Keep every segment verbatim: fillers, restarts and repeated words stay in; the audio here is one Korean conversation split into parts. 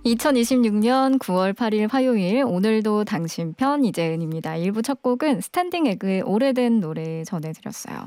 이천이십육 년 구월 팔일 화요일 오늘도 당신 편 이재은입니다. 일 부 첫 곡은 스탠딩 에그의 오래된 노래 전해드렸어요.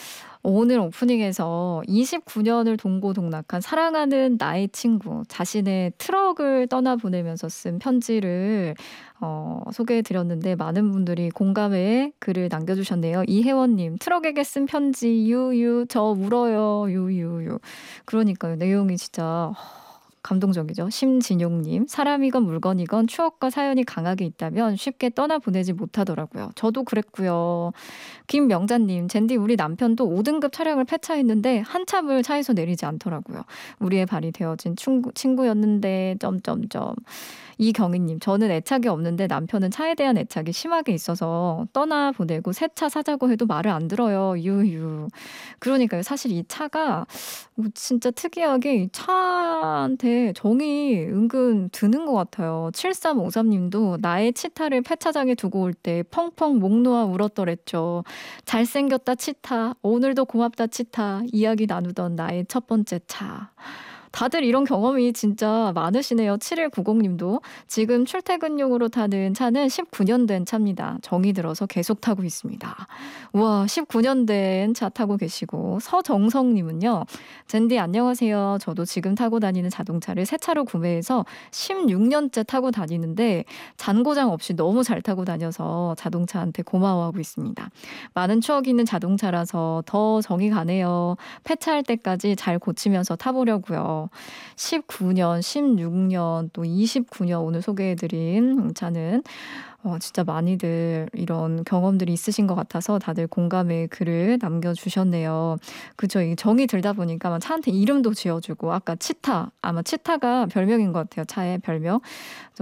오늘 오프닝에서 이십구 년을 동고동락한 사랑하는 나의 친구, 자신의 트럭을 떠나보내면서 쓴 편지를 어, 소개해드렸는데 많은 분들이 공감의 글을 남겨주셨네요. 이혜원님, 트럭에게 쓴 편지 유유 저 울어요 유유유. 그러니까요, 내용이 진짜 감동적이죠. 심진용님, 사람이건 물건이건 추억과 사연이 강하게 있다면 쉽게 떠나보내지 못하더라고요. 저도 그랬고요. 김명자님, 젠디 우리 남편도 오 등급 차량을 폐차했는데 한참을 차에서 내리지 않더라고요. 우리의 발이 되어진 친구, 친구였는데 점점점. 이경희님, 저는 애착이 없는데 남편은 차에 대한 애착이 심하게 있어서 떠나보내고 새 차 사자고 해도 말을 안 들어요. 유유. 그러니까요. 사실 이 차가 진짜 특이하게 이 차한테 정이 은근 드는 것 같아요. 칠삼오삼님도 나의 치타를 폐차장에 두고 올 때 펑펑 목 놓아 울었더랬죠. 잘생겼다 치타, 오늘도 고맙다 치타, 이야기 나누던 나의 첫 번째 차. 다들 이런 경험이 진짜 많으시네요. 칠일구공님도 지금 출퇴근용으로 타는 차는 십구 년 된 차입니다. 정이 들어서 계속 타고 있습니다. 우와, 십구 년 된 차 타고 계시고. 서정성님은요. 젠디 안녕하세요. 저도 지금 타고 다니는 자동차를 새 차로 구매해서 십육 년째 타고 다니는데 잔고장 없이 너무 잘 타고 다녀서 자동차한테 고마워하고 있습니다. 많은 추억이 있는 자동차라서 더 정이 가네요. 폐차할 때까지 잘 고치면서 타보려고요. 십구 년, 십육 년, 또 이십구 년 오늘 소개해드린 차는 어, 진짜 많이들 이런 경험들이 있으신 것 같아서 다들 공감의 글을 남겨주셨네요. 그죠? 이게 정이 들다 보니까 차한테 이름도 지어주고 아까 치타, 아마 치타가 별명인 것 같아요. 차의 별명.